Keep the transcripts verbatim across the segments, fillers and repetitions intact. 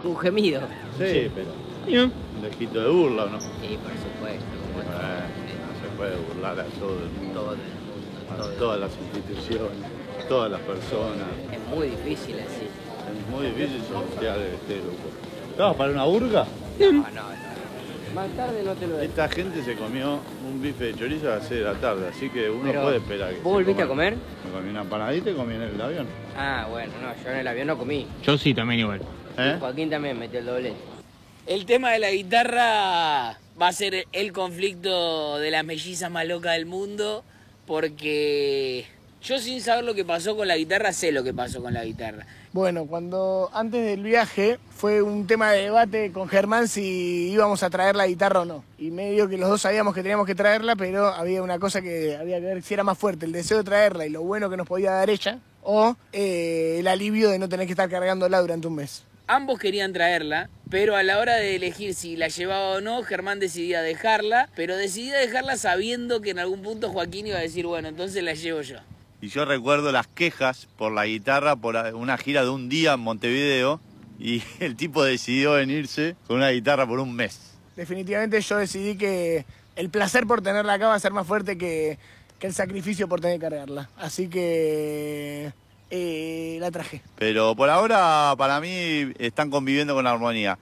Un gemido. Sí, sí. pero un dejito de burla, ¿o no? Sí, por supuesto. Por bueno, no se puede burlar a todo el mundo. todo el mundo. A todo todas las instituciones, a todas las personas. Es muy difícil así. Es muy difícil sortear este grupo. ¿Estabas para una burga? No, no, no. Más tarde no te lo dejo. Esta gente se comió un bife de chorizo a las seis de la tarde, así que uno Pero, puede esperar. Que ¿vos volviste a comer? Me comí una empanadita y comí en el avión. Ah, bueno, no, yo en el avión no comí. Yo sí, también igual. ¿Eh? Joaquín también metió el doblete. El tema de la guitarra va a ser el conflicto de las mellizas más locas del mundo, porque yo sin saber lo que pasó con la guitarra, sé lo que pasó con la guitarra. Bueno, cuando antes del viaje fue un tema de debate con Germán si íbamos a traer la guitarra o no. Y medio que los dos sabíamos que teníamos que traerla, pero había una cosa que había que ver si era más fuerte, el deseo de traerla y lo bueno que nos podía dar ella, o eh, el alivio de no tener que estar cargándola durante un mes. Ambos querían traerla, pero a la hora de elegir si la llevaba o no, Germán decidía dejarla, pero decidía dejarla sabiendo que en algún punto Joaquín iba a decir, bueno, entonces la llevo yo. Y yo recuerdo las quejas por la guitarra por una gira de un día en Montevideo y el tipo decidió venirse con una guitarra por un mes. Definitivamente yo decidí que el placer por tenerla acá va a ser más fuerte que, que el sacrificio por tener que cargarla. Así que eh, la traje. Pero por ahora, para mí, están conviviendo con armonía.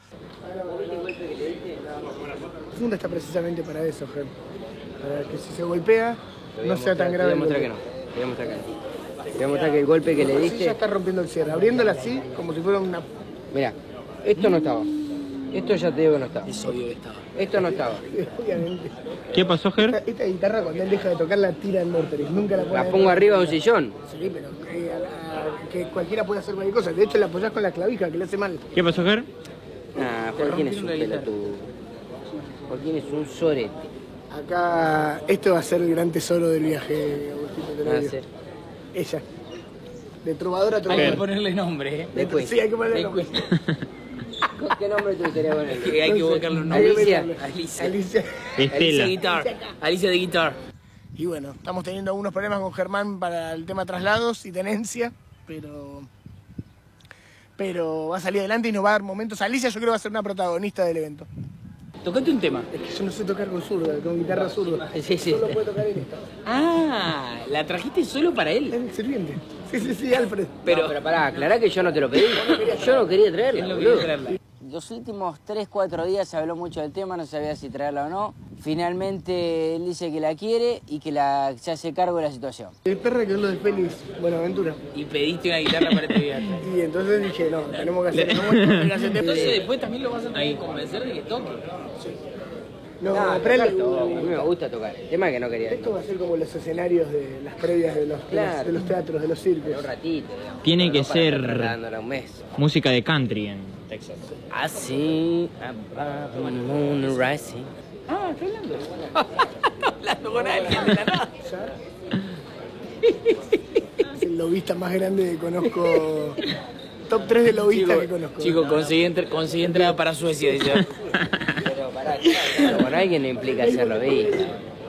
La funda está precisamente para eso, Ger. Para que si se golpea no sea tan grave. Te voy a mostrar que no. Te voy a mostrar que no. Te voy a mostrar que el golpe que le diste... Sí, ya está rompiendo el cierre. Abriéndola así, como si fuera una... Mirá, esto no estaba. Esto ya te digo que no estaba. Es obvio que estaba. Esto no estaba. Obviamente. ¿Qué pasó, Ger? Esta, esta guitarra cuando él deja de tocar la tira en Morteris. Nunca la pone... La pongo arriba de un sillón. Sí, pero eh, a la- que cualquiera puede hacer cualquier cosa. De hecho, la apoyás con la clavija, que le hace mal. ¿Qué pasó, Ger? Ah, Joaquín es un pelotudo. Joaquín es un sorete. Acá, esto va a ser el gran tesoro del viaje, Agustito, te lo Va a digo. ser. Ella. De trovadora a Hay que trovadora. ponerle nombre, ¿eh? Después. Sí, hay que ponerle nombre. ¿Qué nombre te gustaría poner? Que hay que buscar los Hay nombres. que Alicia. ponerle. Alicia. Alicia. Alicia Estela. Guitar. Alicia de Guitar. Y bueno, estamos teniendo algunos problemas con Germán para el tema traslados y tenencia, pero... Pero va a salir adelante y nos va a dar momentos. Alicia yo creo que va a ser una protagonista del evento. Tocate un tema. Es que yo no sé tocar con zurda, con guitarra zurda. Sí, sí. Solo puede tocar en esta. Ah, la trajiste solo para Es él. el sirviente. Sí, sí, sí, Alfred. Pero, pero pará, aclará que yo no te lo pedí. Yo no quería traerla, Él no boludo. quería traerla. Los últimos tres cuatro días se habló mucho del tema, no sabía si traerla o no. Finalmente él dice que la quiere y que la, se hace cargo de la situación. El perro que es lo de Félix Buenaventura. Y pediste una guitarra para este viaje. Y entonces dije, no, tenemos que hacer, no voy a poner a hacer Entonces después también lo vas a tener que convencer de que toque. No, No, pero tocar él- todo, a mí me gusta tocar. El tema es que no quería. esto va a ser como los escenarios de las previas de los, de los- Claro. de los teatros, de los circos. Un ratito, digamos. Tiene No, que no para ser- estar tratándola un mes. Música de country en Texas. Así, above the moon rising. Ah, ¿qué hablando? Hablando con alguien de la nada. Es el lobista más grande que conozco. Top tres de lobistas que conozco. Chico, conseguí, entr- conseguí entrada para Suecia, dice. Pero pará, claro, con alguien no implica hacerlo, ¿viste?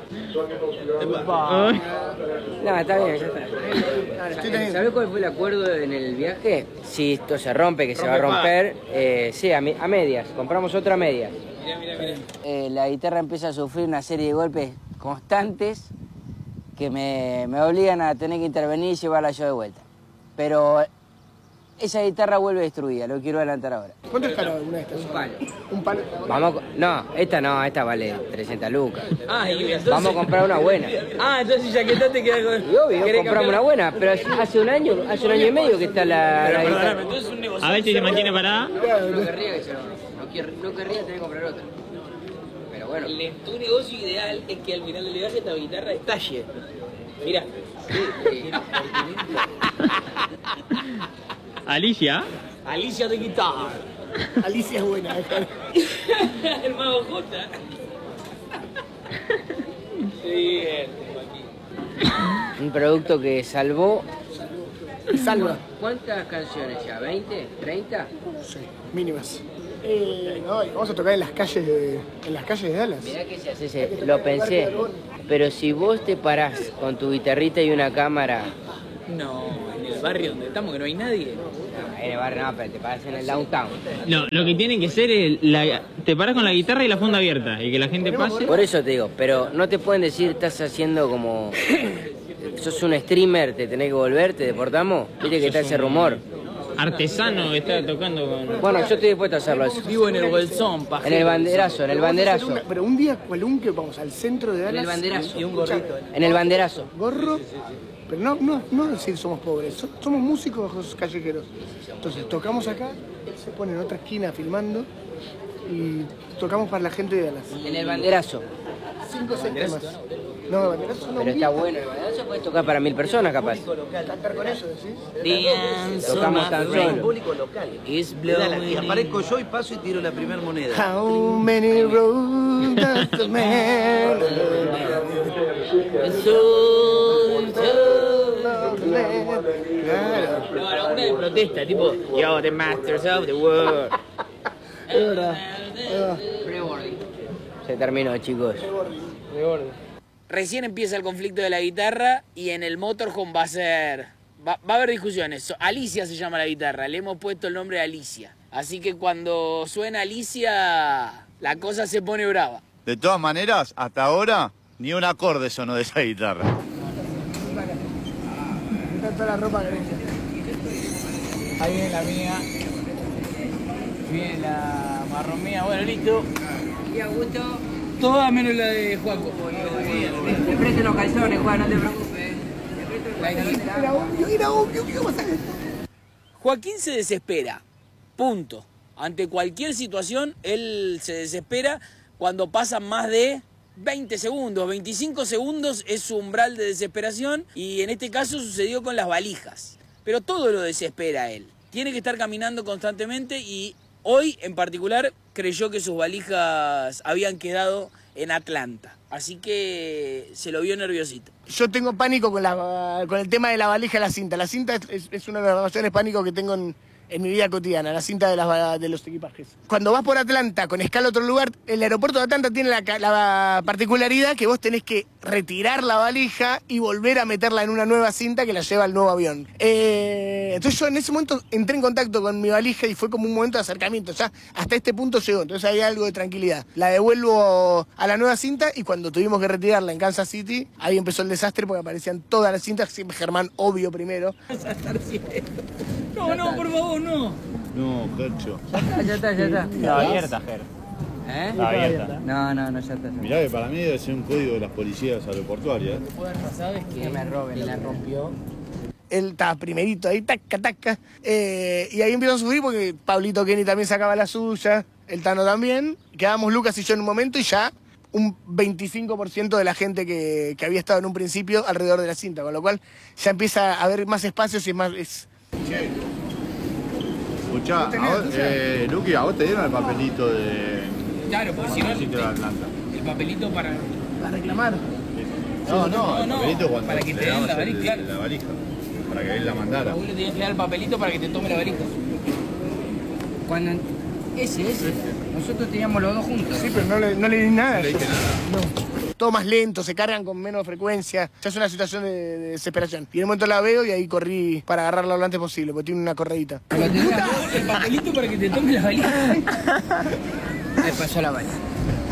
No, está bien, ya está. ¿Sabés cuál fue el acuerdo en el viaje? Si esto se rompe, que se va a romper, eh, sí, a, mi- a medias. Compramos otra media. Eh, la guitarra empieza a sufrir una serie de golpes constantes que me, me obligan a tener que intervenir y llevarla yo de vuelta. Pero esa guitarra vuelve destruida, lo quiero adelantar ahora. ¿Cuánto es caro alguna de estas? Un palo. Un palo. Vamos, a co- no, esta no, esta vale trescientas lucas. Ah, y entonces... Vamos a comprar una buena. Ah, entonces ya que no te queda con... Y obvio, ¿Querés compramos una cambiar? buena, pero hace un año, hace un año y medio que está la, Pero la perdóname, guitarra. entonces es un negocio. A ver si se mantiene parada. No querría que se no, quier- no querría tener que comprar otra. Pero bueno. Le- Tu negocio ideal es que al final del viaje esta guitarra estalle. Mira. Alicia. Alicia de Guitar. Alicia es buena. El mago J. Sí, Un producto que salvó. Salva. ¿Cuántas canciones ya? ¿veinte? ¿treinta? Sí, mínimas. Eh, no, y vamos a tocar en las calles de, en las calles de Dallas. Mirá que se hace ese, lo pensé. Pero si vos te parás con tu guitarrita y una cámara, No, en el barrio donde estamos que no hay nadie. no, en el barrio, no, pero te paras en el downtown. No, lo que tiene que ser es, la, te paras con la guitarra y la funda abierta y que la gente pase. Por eso te digo, pero no te pueden decir, estás haciendo como... sos un streamer, te tenés que volver, te deportamos. Viste que está ese rumor. Artesano que está tocando con... Bueno, yo estoy dispuesto a hacerlo eso. Vivo en el bolsón, pajero. En el banderazo, en el banderazo. Una- pero un día cualún que vamos al centro de En Dallas. el banderazo. Y un gorrito. En el banderazo. Gorro. Pero no, no, no decir somos pobres, so- somos músicos callejeros. Entonces tocamos acá, él se pone en otra esquina filmando y tocamos para la gente de Dallas. En el banderazo. Cinco o seis temas. No, el banderazo no. Pero está bueno, el banderazo puedes tocar para mil personas capaz. Cantar con eso, ¿decís? Tocamos tan solo. Público local. Is De Dallas. Y blowing. aparezco yo y paso y tiro la primera moneda. How many roads does the man Claro. No, una de protesta, tipo, yo, the masters of the world. Es verdad. es verdad. Se terminó, chicos. Recién empieza el conflicto de la guitarra y en el motorhome va a ser... Va, va a haber discusiones. So- Alicia se llama la guitarra, le hemos puesto el nombre de Alicia. Así que cuando suena Alicia, la cosa se pone brava. De todas maneras, hasta ahora, ni un acorde sonó de esa guitarra. Está toda la ropa que Ahí viene la mía. Viene la marrón mía. Bueno, listo. Y Augusto, Toda menos la de Juaco. te presto los calzones, Juan, no te preocupes. Era obvio, era obvio que iba a pasar. Joaquín se desespera. Punto. Ante cualquier situación, él se desespera cuando pasan más de veinte segundos. veinticinco segundos es su umbral de desesperación y en este caso sucedió con las valijas. Pero todo lo desespera a él. Tiene que estar caminando constantemente y hoy en particular creyó que sus valijas habían quedado en Atlanta. Así que se lo vio nerviosito. Yo tengo pánico con, la, con el tema de la valija y la cinta. La cinta es, es, es uno de los mayores pánicos que tengo en, en mi vida cotidiana, la cinta de, las, de los equipajes. Cuando vas por Atlanta con escala a otro lugar, el aeropuerto de Atlanta tiene la, la particularidad que vos tenés que retirar la valija y volver a meterla en una nueva cinta que la lleva al nuevo avión. Eh, entonces yo en ese momento entré en contacto con mi valija y fue como un momento de acercamiento. Ya hasta este punto llegó, entonces hay algo de tranquilidad. La devuelvo a la nueva cinta y cuando tuvimos que retirarla en Kansas City, ahí empezó el desastre porque aparecían todas las cintas, siempre Germán, obvio, primero. No, no, por favor, no. No, Gercho. Ya está, ya está. Está abierta, Ger. ¿Eh? Está abierta. No, no, no, ya está. Mirá que para mí debe ser un código de las policías aeroportuarias. ¿Sabes qué? Que me roben, la rompió. Él estaba primerito ahí, taca, taca. Eh, y ahí empezó a sufrir porque Pablito Kenny también sacaba la suya, el Tano también. Quedábamos Lucas y yo en un momento y ya un veinticinco por ciento de la gente que, que había estado en un principio alrededor de la cinta, con lo cual ya empieza a haber más espacios y es más... Es... Escuchá, a vos, eh, Luqui, a vos te dieron el papelito de... Claro, porque si no, sitio de Atlanta. el papelito para... Para reclamar. No, no, el no, papelito cuando para que te le den la dabas el- valija, claro. la valija. Para que él la mandara. Vos le tenías que dar el papelito para que te tome la valija. Cuando... Ese, ese. Nosotros teníamos los dos juntos. Sí, pero no le, no le di nada. No le dije nada. Todo más lento, se cargan con menos frecuencia. Ya es una situación de, de desesperación. Y en un momento la veo y ahí corrí para agarrarla lo antes posible, porque tiene una correíta. El papelito para que te tome la valija. Me pasó la valija.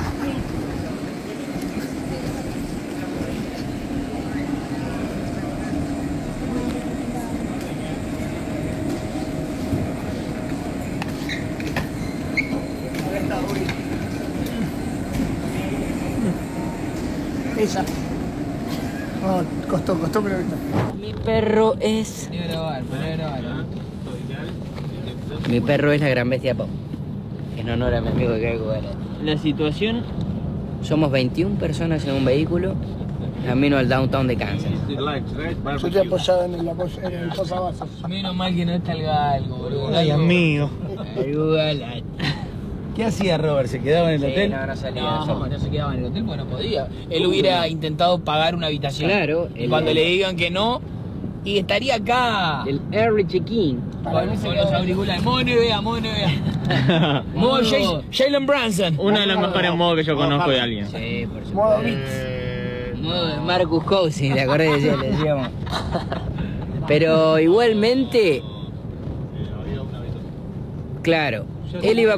Esa. No, costó, costó, pero ahorita. Mi perro es... Mi perro es la gran bestia Pau. En honor a mi amigo que hay La situación... Somos veintiuna personas en un vehículo camino al downtown de Kansas. Yo estoy apoyado en el, apoyo, en el posavasos. Menos mal que no está el galgo, boludo. Ay, amigo. ¿Qué hacía Robert? ¿Se quedaba en el Sí, hotel? no, no salía. No, no no se quedaba en el hotel porque no podía. Él hubiera intentado pagar una habitación. Claro, Y el- cuando le digan que no, y estaría acá. El early check-in. Con, con los auriculares. Modo N B A, modo N B A. Modo Jay- Jalen Brunson. Uno de los mejores modos que yo conozco de alguien. Sí, por supuesto. Modo beats. Eh, Modo de Marcus Cousins, ¿te acordás? Le decíamos. Pero igualmente, Claro, él iba